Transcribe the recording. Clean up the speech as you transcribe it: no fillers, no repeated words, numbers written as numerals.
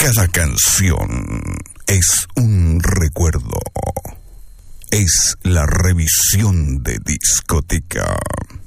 Cada canción es un recuerdo. Es la revisión de discoteca.